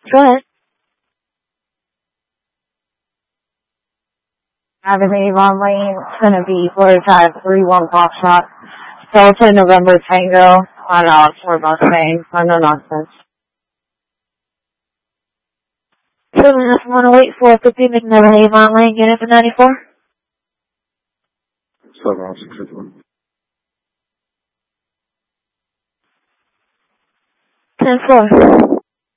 Go ahead. Avenue Von Lane, it's gonna be 4531 Foxtrot. Delta November Tango. I know, it's more about saying, no nonsense. 2 minutes, I'm gonna wait for 50 McMillan Avon Lane, unit for 94. 70651. 10-4.